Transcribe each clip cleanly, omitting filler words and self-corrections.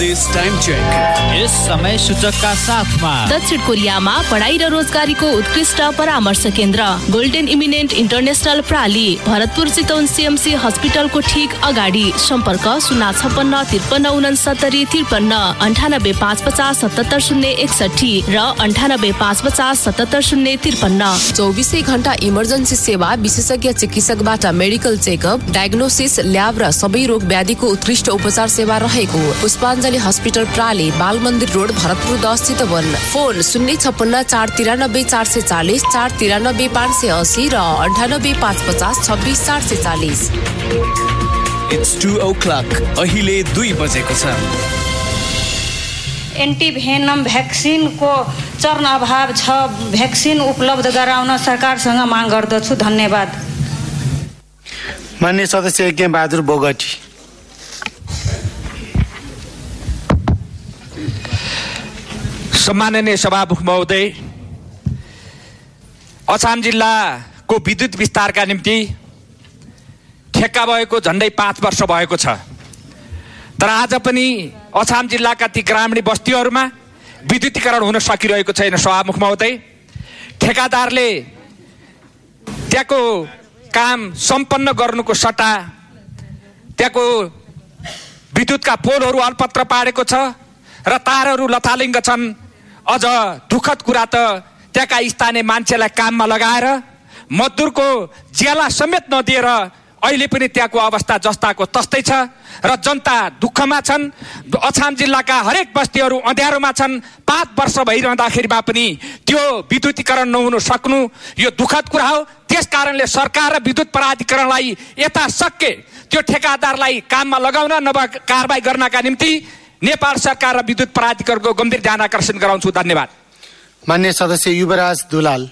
Madhes time check यस समय सूचकका साथमा दक्षिण कोरियामा पढाइ र रोजगारीको उत्कृष्ट परामर्श केन्द्र golden eminent international प्राली Bharatpur Chitwan CMC हस्पिटलको ठीक अगाडि सम्पर्क 056 53 69 53 98 550 77 061 र 98 550 77 053। 24 घण्टा इमर्जेन्सी सेवा, विशेषज्ञ चिकित्सकबाट मेडिकल चेकअप, डायग्नोसिस, ल्याब र सबै रोग व्याधिको उत्कृष्ट उपचार सेवा रहेको पुष्पाञ्जली हस्पिटल प्राली, बाल मन्दिर रोड, भरतपुर 10 चितवन। फोन 056 493 440 493 580 र 98 550 26 440। It's 2 o'clock. अहिले 2 बजेको छ। एन्टिभेनम भ्याक्सिनको चरण अभाव छ, भ्याक्सिन उपलब्ध गराउन सरकारसँग माग गर्दछु। धन्यवाद। माननीय सदस्य यज्ञ बहादुर बोगटी। सम्माननीय सभामुख महोदय, अछाम जिल्लाको विद्युत विस्तारका निम्ति ठेक्का भएको झन्डै 5 वर्ष भएको छ, तर आज पनि अछाम जिल्लाका ती ग्रामीण बस्तीहरूमा विद्युतीकरण हुन सकिरहेको छैन। सभामुख महोदय, ठेकादारले त्यहाँको काम सम्पन्न गर्नुको सट्टा त्यहाँको विद्युतका पोलहरू अल्पत्र पारेको छ र तारहरू लथालिङ्ग छन्। अझ दुःखद कुरा त त्यहाँका स्थानीय मान्छेलाई काममा लगाएर मजदुरको ज्याला समेत नदिएर अहिले पनि त्यहाँको अवस्था जस्ताको तस्तै छ र जनता दुःखमा छन्। अछाम जिल्लाका हरेक बस्तीहरू अँध्यारोमा छन्। 5 वर्ष भइरहँदाखेरिमा पनि त्यो विद्युतीकरण नहुन सक्नु यो दुःखद कुरा हो। त्यस कारणले सरकार र विद्युत प्राधिकरणलाई यथाशक्य त्यो ठेकादारलाई काममा लगाउन नभए कारबाही गर्नका निम्ति नेपाल सरकार र विद्युत प्राधिकरणको गम्भीर ध्यान आकर्षण गराउँछु। धन्यवाद। माननीय सदस्य युवराज दुलाल।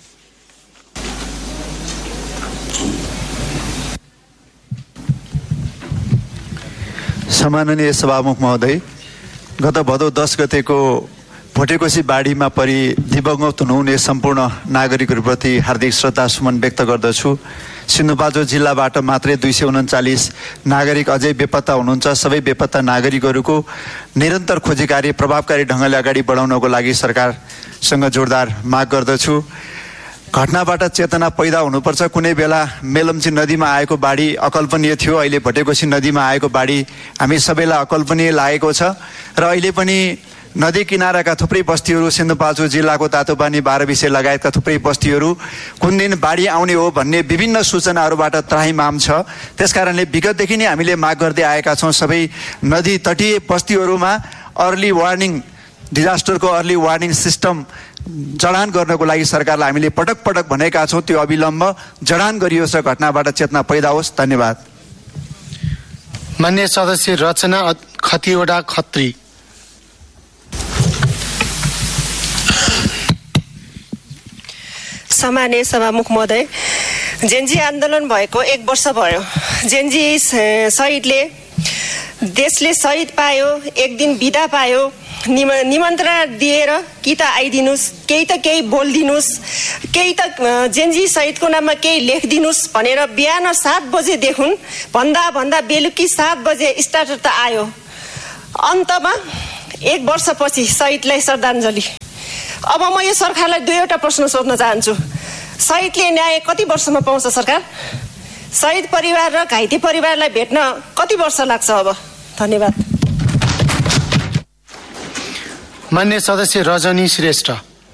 सम्माननीय सभामुख महोदय, गत भदौ 10 गतेको भोटेकोशी बाढीमा परि दिवंगत हुनुहुने सम्पूर्ण नागरिकहरूप्रति हार्दिक श्रद्धा सुमन व्यक्त गर्दछु। सिन्धुपाल्चोक जिल्लाबाट मात्रै 239 नागरिक अझै बेपत्ता हुनुहुन्छ। सबै बेपत्ता नागरिकहरूको निरन्तर खोजी कार्य प्रभावकारी ढङ्गले अगाडि बढाउनको लागि सरकारसँग जोरदार माग गर्दछु। घटनाबाट चेतना पैदा हुनुपर्छ। कुनै बेला मेलम्ची नदीमा आएको बाढी अकल्पनीय थियो, अहिले भोटेकोशी नदीमा आएको बाढी हामी सबैलाई अकल्पनीय लागेको छ र अहिले पनि नदी किनाराका थुप्रै बस्तीहरू, सिन्धुपाल्चोक जिल्लाको तातोपानी, 12 विषय लगायतका थुप्रै बस्तीहरू कुन दिन बाढी आउने हो भन्ने विभिन्न सूचनाहरूबाट त्राहिमाम छ। त्यसकारणले विगतदेखि नै हामीले माग गर्दै आएका छौँ सबै नदी तटीय बस्तीहरूमा early warning, डिजास्टरको early warning system जडान गर्नको लागि सरकारलाई हामीले पटक पटक भनेका छौँ। त्यो अविलम्ब जडान गरियोस् र घटनाबाट चेतना पैदा होस्। धन्यवाद। माननीय सदस्य रचना खतिवडा खत्री। सम्माननीय सभामुख महोदय, जेनजी आन्दोलन भएको 1 वर्ष भयो। जेनजी शहीदले देशले शहीद पायो, एक दिन बिदा पायो। निमन्त्रणा दिएर कि त आइदिनुहोस्, केही त केही बोलिदिनुहोस्, केही त जेनजी शहीदको नाममा केही लेखिदिनुहोस् भनेर बिहान 7 बजेदेखि भन्दा बेलुकी 7 बजे स्टार्टर त आयो। अन्तमा 1 वर्षपछि शहीदलाई श्रद्धाञ्जली। अब म यो सरकारलाई 2वटा प्रश्न सोध्न चाहन्छु। शहीदले न्याय कति वर्षमा पाउँछ सरकार? शहीद परिवार र घाइते परिवारलाई भेट्न कति वर्ष लाग्छ अब? धन्यवाद। माननीय सदस्य रजनी श्रेष्ठ।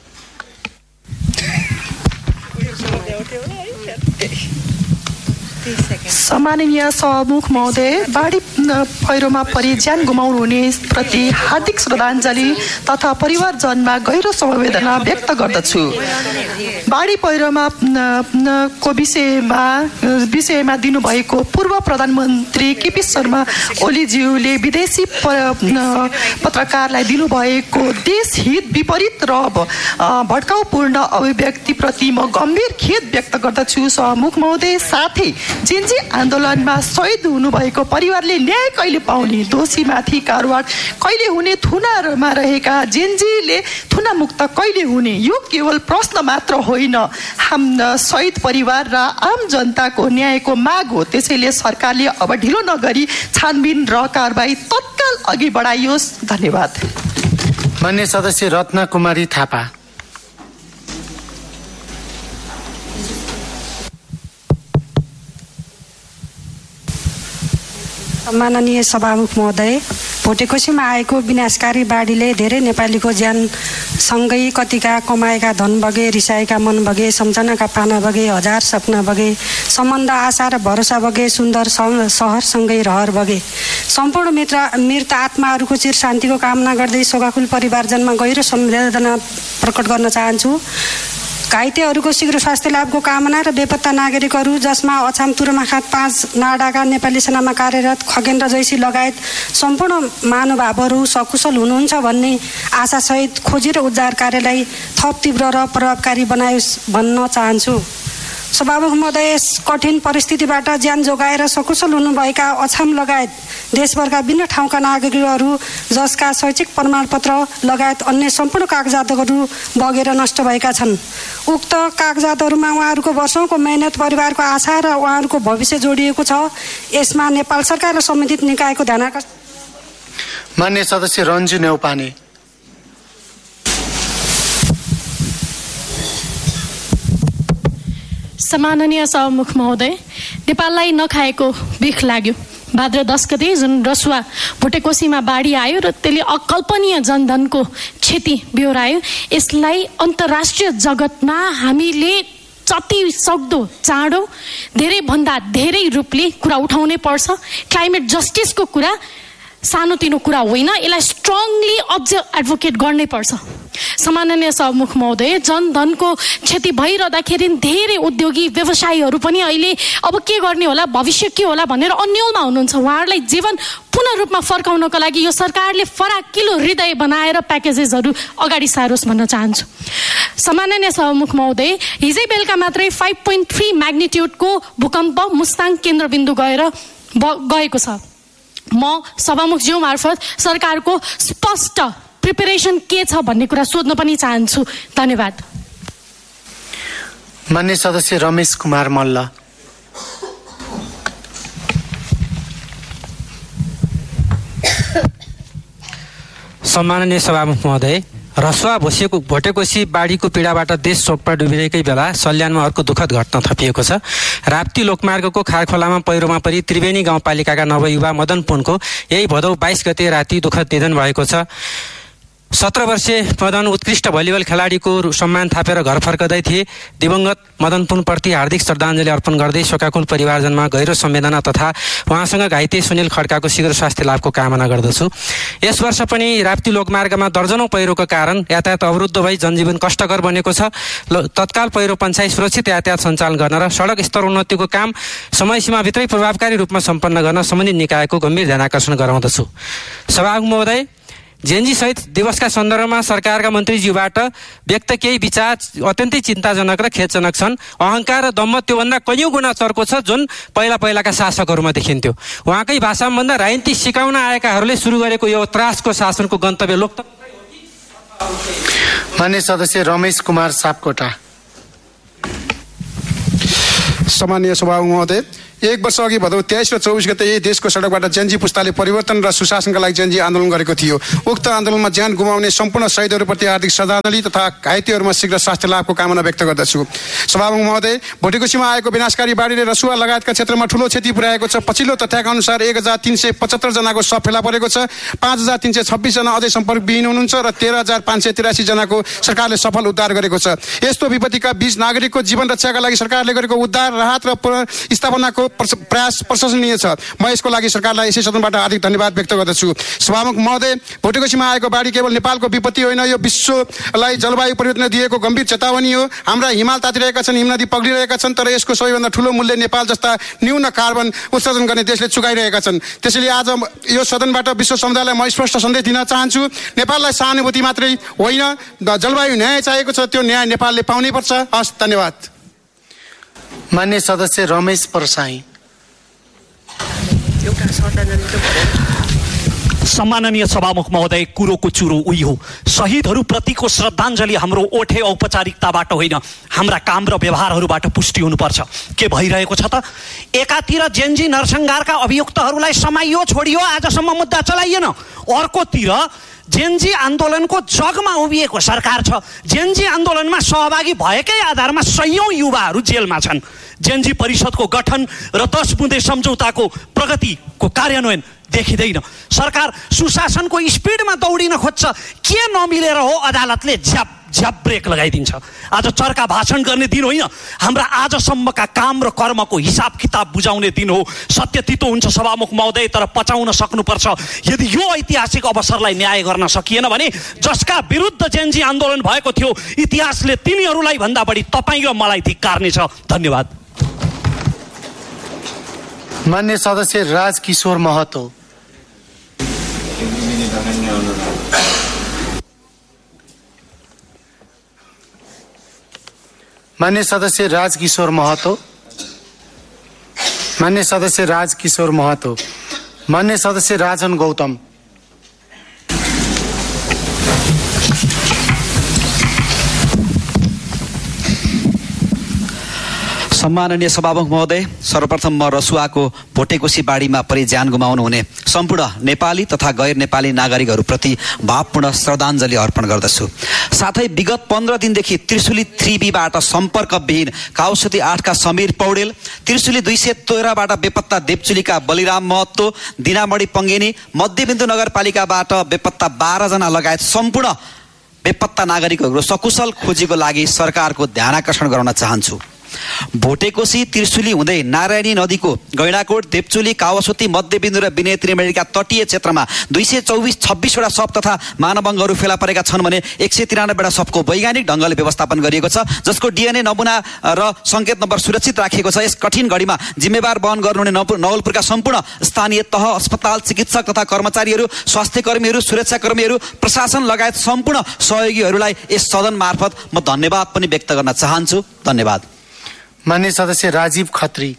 सम्माननीय सभामुख महोदय, बाढी पहिरोमा परि ज्यान गुमाउनुहुने प्रति हार्दिक श्रद्धाञ्जली तथा परिवारजनमा गहिरो समवेदना व्यक्त गर्दछु। बाढी पहिरोमा को विषयमा दिनुभएको पूर्व प्रधानमन्त्री केपी शर्मा ओलीज्यूले विदेशी पत्रकारलाई दिनुभएको देशहित विपरीत र भड्काउपूर्ण अभिव्यक्तिप्रति म गम्भीर खेद व्यक्त गर्दछु। सभामुख महोदय, साथै जेनजी आन्दोलनमा शहीद हुनुभएको परिवारले न्याय कहिले पाउने, दोषीमाथि कारवाही कहिले हुने, थुनामा रहेका जेनजीले थुना मुक्त कहिले हुने, यो केवल प्रश्न मात्र होइन, हाम शहीद परिवार र आम जनताको न्यायको माग हो। त्यसैले सरकारले अब ढिलो नगरी छानबिन र कारबाही तत्काल अघि बढाइयोस्। धन्यवाद। मान्य सदस्य रत्न कुमारी थापा। माननीय सभामुख महोदय, भोटेकोसीमा आएको विनाशकारी बाढीले धेरै नेपालीको ज्यान सँगै कतिका कमाएका धन बगे, रिसाएका मन बगे, सम्झनाका पाना बगे, हजार सपना बगे, सम्बन्ध आशा र भरोसा बगे, सुन्दर सहरसँगै रहर बगे। सम्पूर्ण मृत आत्माहरूको चिर शान्तिको कामना गर्दै शोकाकुल परिवारजनमा गहिरो संवेदना प्रकट गर्न चाहन्छु। घाइतेहरूको शीघ्र स्वास्थ्य लाभको कामना र बेपत्ता नागरिकहरू जसमा अछाम तुरुमाखात 5 नाडाका नेपाली सेनामा कार्यरत खगेन्द्र जैसी लगायत सम्पूर्ण महानुभावहरू सकुशल हुनुहुन्छ भन्ने आशासहित खोजी र उद्धार कार्यलाई थप तीव्र र प्रभावकारी बनायोस् भन्न चाहन्छु। सभामुख महोदय, यस कठिन परिस्थितिबाट ज्यान जोगाएर सकुशल हुनुभएका अछाम लगायत देशभरका विभिन्न ठाउँका नागरिकहरू जसका शैक्षिक प्रमाणपत्र लगायत अन्य सम्पूर्ण कागजातहरू बगेर नष्ट भएका छन्। उक्त कागजातहरूमा उहाँहरूको वर्षौंको मेहनत, परिवारको आशा र उहाँहरूको भविष्य जोडिएको छ। यसमा नेपाल सरकार र सम्बन्धित निकायको ध्यानाकर्षण। मान्य सदस्य रन्जु नेउपाने। सम्माननीय सभामुख महोदय, नेपाललाई नखाएको बिख लाग्यो। भाद्र 10 गते जुन रसुवा भोटेकोसीमा बाढी आयो र त्यसले अकल्पनीय जनधनको क्षति बेहोरायो, यसलाई अन्तर्राष्ट्रिय जगतमा हामीले जति सक्दो चाँडो धेरै भन्दा धेरै रूपले कुरा उठाउनै पर्छ। क्लाइमेट जस्टिसको कुरा सानोतिनो कुरा होइन, यसलाई स्ट्रङली अझ एडभोकेट गर्नै पर्छ। सम्माननीय सभामुख महोदय, जनधनको क्षति भइरहँदाखेरि धेरै उद्योगी व्यवसायीहरू पनि अहिले अब के गर्ने होला, भविष्य के होला भनेर अन्यलमा हुनुहुन्छ। उहाँहरूलाई जीवन पुनः रूपमा फर्काउनको लागि यो सरकारले फराकिलो हृदय बनाएर प्याकेजेसहरू अगाडि सारोस् भन्न चाहन्छु। सम्माननीय सभामुख महोदय, हिजै बेलुका मात्रै 5.3 म्याग्निट्युडको भूकम्प मुस्ताङ केन्द्रबिन्दु गएको छ। म सभामुखज्यू मार्फत सरकारको स्पष्ट प्रिपेरेसन के छ भन्ने कुरा सोध्न पनि चाहन्छु। धन्यवाद। मान्य सदस्य रमेश कुमार मल्ल। सम्माननीय सभामुख महोदय, रसुवा भोटेकोसी बाढीको पीडाबाट देश शोकमा डुबिरहेकै बेला सल्यानमा अर्को दुःखद घटना थपिएको छ। राप्ती लोकमार्गको खारखोलामा पहिरोमा परि त्रिवेणी गाउँपालिकाका नवयुवा मदन पुनको यही भदौ 22 गते राति दुःखद निधन भएको छ। 17 वर्षीय मदन उत्कृष्ट भलिबल खेलाडीको सम्मान थापेर घर फर्कदै थिए। दिवंगत मदन पुनप्रति हार्दिक श्रद्धाञ्जली अर्पण गर्दै शोकाकुल परिवारजनमा गहिरो संवेदना तथा उहाँसँग घाइते सुनिल खड्काको शीघ्र स्वास्थ्य लाभको कामना गर्दछु। यस वर्ष पनि राप्ती लोकमार्गमा दर्जनौं पहिरोको कारण यातायात अवरुद्ध भई जनजीवन कष्टकर बनेको छ। तत्काल पहिरो पञ्चायत सुरक्षित यातायात सञ्चालन गर्न र सडक स्तर उन्नतिको काम समयसीमाभित्रै प्रभावकारी रूपमा सम्पन्न गर्न सम्बन्धित निकायको गम्भीर ध्यानाकर्षण गराउँदछु। सभामुख महोदय, जेएनजी सहित दिवसका सन्दर्भमा सरकारका मन्त्रीज्यूबाट व्यक्त केही विचार अत्यन्तै चिन्ताजनक र खेदजनक छन्। अहंकार र दम्भ त्योभन्दा कैयौं गुणा चर्को छ जुन पहिलाका शासकहरूमा देखिन्थ्यो। उहाँकै भाषामा भन्दा राजनीति सिकाउन आएकाहरूले सुरु गरेको यो त्रासको शासनको गन्तव्य लोकतन्त्र। मान्य सदस्य रमेश कुमार सापकोटा। सम्माननीय सभामुख महोदय, 1 वर्ष अघि भदौ 23 र 24 गते यही देशको सडकबाट जेएनजी पुस्ताले परिवर्तन र सुशासनका लागि जेएनजी आन्दोलन गरेको थियो। उक्त आन्दोलनमा ज्यान गुमाउने सम्पूर्ण शहीदहरूप्रति हार्दिक श्रद्धाञ्जली तथा घाइतेहरूमा शीघ्र स्वास्थ्य लाभको कामना व्यक्त गर्दछु। सभामुख महोदय, भोटेकोसीमा आएको विनाशकारी बाढीले रसुवा लगायतका क्षेत्रमा ठूलो क्षति पुर्याएको छ। पछिल्लो तथ्याङ्क अनुसार 1375 जनाको शव फेला परेको छ। 5326 जना अझै सम्पर्कविहीन हुनुहुन्छ र 13583 जनाको सरकारले सफल उद्धार गरेको छ। यस्तो विपत्तिका बीच नागरिकको जीवन रक्षाका लागि सरकारले गरेको उद्धार, राहत र पुनर्स्थापनाको प्रयास प्रशंसनीय छ। म यसको लागि सरकारलाई यसै सदनबाट हार्दिक धन्यवाद व्यक्त गर्दछु। सभामुख महोदय, भोटेकोसीमा आएको बाढी केवल नेपालको विपत्ति होइन, यो विश्वलाई जलवायु परिवर्तन दिएको गम्भीर चेतावनी हो। हाम्रा हिमाल तातिरहेका छन्, हिमनदी पग्लिरहेका छन्, तर यसको सबैभन्दा ठूलो मूल्य नेपाल जस्ता न्यून कार्बन उत्सर्जन गर्ने देशले चुकाइरहेका छन्। त्यसैले आज यो सदनबाट विश्व समुदायलाई म स्पष्ट सन्देश दिन चाहन्छु। नेपाललाई सहानुभूति मात्रै होइन, जलवायु न्याय चाहिएको छ, त्यो न्याय नेपालले पाउनै पर्छ। हस्, धन्यवाद। मान्य सदस्य रमेश परसाई। सम्माननीय सभामुख महोदय, कुरोको चुरो उही हो। शहीदहरूप्रतिको श्रद्धाञ्जली हाम्रो ओठे औपचारिकताबाट होइन, हाम्रा काम र व्यवहारहरूबाट पुष्टि हुनुपर्छ। के भइरहेको छ त? एकातिर जेनजी नरसंहारका अभियुक्तहरूलाई समाइयो, छोडियो, आजसम्म मुद्दा चलाइएन। अर्कोतिर जेनजी आन्दोलनको जगमा उभिएको सरकार छ। जेनजी आन्दोलनमा सहभागी भएकै आधारमा सयौं युवाहरू जेलमा छन्। जेनजी परिषदको गठन र 10 बुँदे सम्झौताको प्रगतिको कार्यान्वयन देखिँदैन। सरकार सुशासनको स्पिडमा दौडिन खोज्छ। के नमिलेर हो अदालतले झ्याप झ्याप ब्रेक लगाइदिन्छ। आज चर्का भाषण गर्ने दिन होइन, हाम्रा आजसम्मका काम र कर्मको हिसाब किताब बुझाउने दिन हो। सत्य तितो हुन्छ सभामुख महोदय, तर पचाउन सक्नुपर्छ। यदि यो ऐतिहासिक अवसरलाई न्याय गर्न सकिएन भने जसका विरुद्ध जेनजी आन्दोलन भएको थियो, इतिहासले तिनीहरूलाई भन्दा बढी तपाईँ र मलाई धिक्कार्नेछ। धन्यवाद। मान्य सदस्य राजकिशोर महतो। मान्य सदस्य राजकिशोर महतो। मान्य सदस्य राजकिशोर महतो। मान्य सदस्य राजन गौतम। सम्माननीय सभामुख महोदय, सर्वप्रथम म रसुवाको भोटेकोशी बाढीमा परि ज्यान गुमाउनु हुने सम्पूर्ण नेपाली तथा गैर नेपाली नागरिकहरूप्रति भावपूर्ण श्रद्धाञ्जली अर्पण गर्दछु। साथै विगत 15 दिनदेखि त्रिशुली 3B बाट सम्पर्कविहीन काउसती 8 का समीर पौडेल, त्रिशुली 213 बाट बेपत्ता देवचुलीका बलिराम महतो, दिनामणी पङ्गेनी, मध्यबिन्दु नगरपालिकाबाट बेपत्ता 12 जना लगायत सम्पूर्ण बेपत्ता नागरिकहरू सकुशल खोजीको लागि सरकारको ध्यानाकर्षण गराउन चाहन्छु। भोटेकोशी त्रिशुली हुँदै नारायणी नदीको गैंडाकोट, देवचुली, कावासोती, मध्यबिन्दु र विनय त्रिवेणीका तटीय क्षेत्रमा 226 वटा शव तथा मानवअङ्गहरू फेला परेका छन् भने 193 वटा शवको वैज्ञानिक ढङ्गले व्यवस्थापन गरिएको छ, जसको DNA नमुना र सङ्केत नम्बर सुरक्षित राखिएको छ। यस कठिन घडीमा जिम्मेवार वहन गर्नुहुने नवलपुरका सम्पूर्ण स्थानीय तह, अस्पताल, चिकित्सक तथा कर्मचारीहरू, स्वास्थ्यकर्मीहरू, सुरक्षाकर्मीहरू, प्रशासन लगायत सम्पूर्ण सहयोगीहरूलाई यस सदन मार्फत म धन्यवाद पनि व्यक्त गर्न चाहन्छु। धन्यवाद। मान्य सदस्य राजीव खत्री।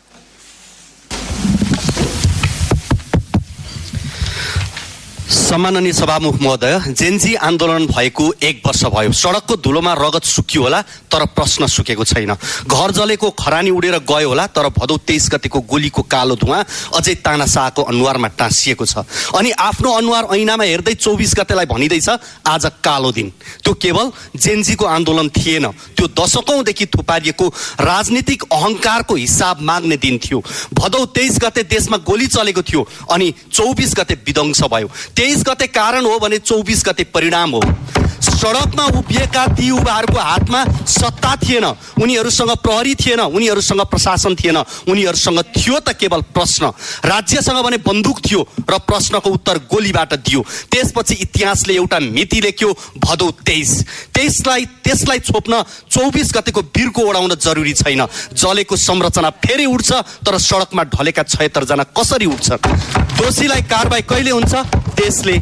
सम्माननीय सभामुख महोदय, जेनजी आन्दोलन भएको 1 वर्ष भयो। सडकको धुलोमा रगत सुकियो होला, तर प्रश्न सुकेको छैन। घर जलेको खरानी उडेर गयो होला, तर भदौ 23 गतेको गोलीको कालो धुवा अझै तानाशाहको अनुहारमा टाँसिएको छ। अनि आफ्नो अनुहार ऐनामा हेर्दै 24 गतेलाई भनिँदैछ आज कालो दिन। त्यो केवल जेनजीको आन्दोलन थिएन, त्यो दशकौंदेखि थुपारिएको राजनीतिक अहंकारको हिसाब माग्ने दिन थियो। भदौ 23 गते देशमा गोली चलेको थियो अनि 24 गते विध्वंस भयो। 23 गते कारण हो भने 24 गते परिणाम हो। सडकमा उभिएका ती युवाहरूको हातमा सत्ता थिएन, उनीहरूसँग प्रहरी थिएन, उनीहरूसँग प्रशासन थिएन, उनीहरूसँग थियो त केवल प्रश्न। राज्यसँग भने बन्दुक थियो र प्रश्नको उत्तर गोलीबाट दियो। त्यसपछि इतिहासले एउटा मिति लेख्यो भदौ 23। त्यसलाई छोप्न 24 गतेको वीरको ओडाउन जरुरी छैन। जलेको संरचना फेरि उड्छ, तर सडकमा ढलेका 76 जना कसरी उठ्छन्? दोषीलाई कारबाही कहिले हुन्छ? त्यसले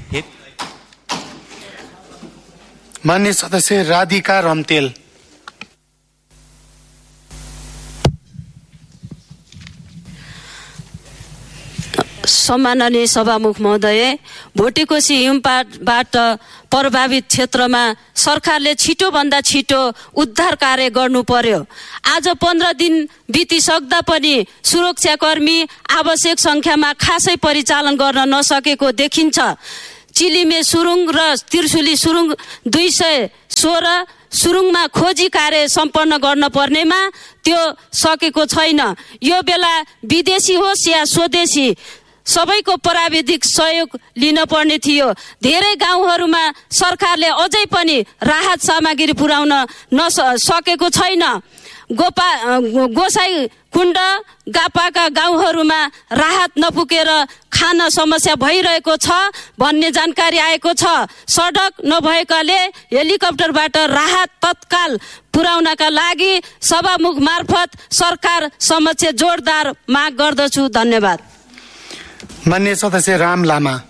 मान्य सदस्य राधिका रम्तेल। सम्माननीय सभामुख महोदय, भोटेकोशी हिमपातबाट प्रभावित क्षेत्रमा सरकारले छिटोभन्दा छिटो उद्धार कार्य गर्नु पर्यो। आज 15 दिन बितिसक्दा पनि सुरक्षाकर्मी आवश्यक संख्यामा खासै परिचालन गर्न नसकेको देखिन्छ। चिलिमे सुरुङ र त्रिशुली सुरुङ 216 सुरुङमा खोजी कार्य सम्पन्न गर्न पर्नेमा त्यो सकेको छैन। यो बेला विदेशी होस् या स्वदेशी सबैको प्राविधिक सहयोग लिन पर्ने थियो। धेरै गाउँहरूमा सरकारले अझै पनि राहत सामग्री पुर्याउन नसकेको छैन। गोसाई कुण्ड गापाका गाउँहरूमा राहत नपुगेर खान समस्या भइरहेको छ भन्ने जानकारी आएको छ। सडक नभएकाले हेलिकप्टरबाट राहत तत्काल पुर्याउनका लागि सभामुख मार्फत सरकार समक्ष जोरदार माग गर्दछु। धन्यवाद। मान्य सदस्य राम लामा।